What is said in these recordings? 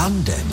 Tandem.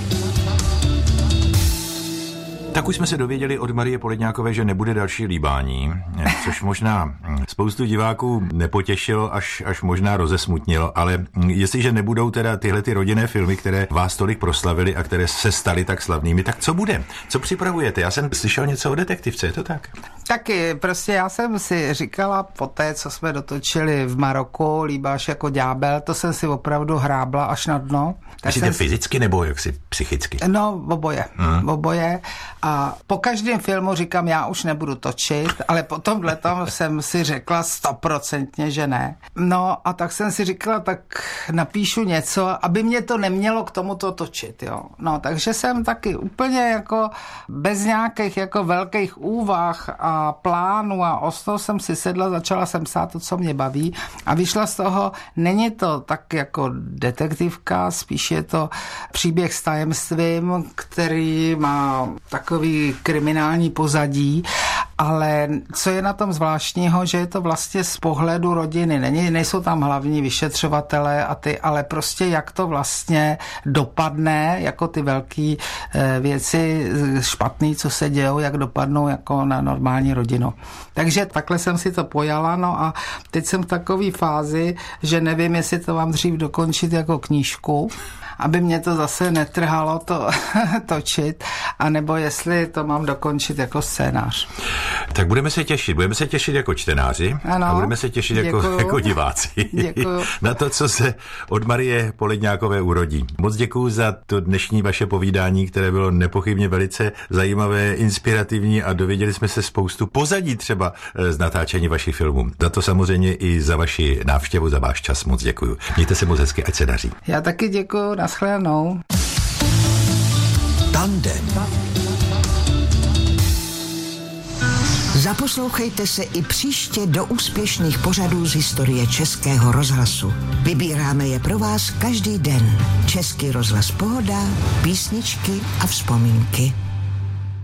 Tak už jsme se dověděli od Marie Poledňákové, že nebude další líbání, což možná spoustu diváků nepotěšilo, až možná rozesmutnilo, ale jestliže nebudou teda tyhle ty rodinné filmy, které vás tolik proslavily a které se staly tak slavnými, tak co bude? Co připravujete? Já jsem slyšel něco o detektivce, je to tak? Taky, prostě já jsem si říkala po té, co jsme dotočili v Maroku, Líbáš jako ďábel, to jsem si opravdu hrábla až na dno. Myslíte fyzicky nebo jaksi psychicky? No, oboje. A po každém filmu říkám, já už nebudu točit, ale po tomhletom jsem si řekla 100%, že ne. No a tak jsem si říkala, tak napíšu něco, aby mě to nemělo k tomuto točit, jo. No, takže jsem taky úplně jako bez nějakých jako velkých úvah a plánů a osnou jsem si sedla, začala jsem psát to, co mě baví a vyšla z toho, není to tak jako detektivka, spíš je to příběh s tajemstvím, který má takový kriminální pozadí, ale co je na tom zvláštního, že je to vlastně z pohledu rodiny. Nejsou tam hlavní vyšetřovatelé a ale prostě jak to vlastně dopadne, jako ty velké věci špatný, co se dějou, jak dopadnou jako na normální rodinu. Takže takhle jsem si to pojala, no a teď jsem v takové fázi, že nevím, jestli to mám dřív dokončit jako knížku, aby mě to zase netrhalo to točit, anebo jestli to mám dokončit jako scénář. Tak budeme se těšit jako čtenáři, ano, a budeme se těšit jako diváci na to, co se od Marie Poledňákové urodí. Moc děkuju za to dnešní vaše povídání, které bylo nepochybně velice zajímavé, inspirativní a dověděli jsme se spoustu pozadí třeba z natáčení vašich filmů. Za to samozřejmě i za vaši návštěvu, za váš čas moc děkuju. Mějte se moc hezky, ať se daří. Já taky děkuju, nashledanou. Tandem. Zaposlouchejte se i příště do úspěšných pořadů z historie Českého rozhlasu. Vybíráme je pro vás každý den. Český rozhlas Pohoda, písničky a vzpomínky.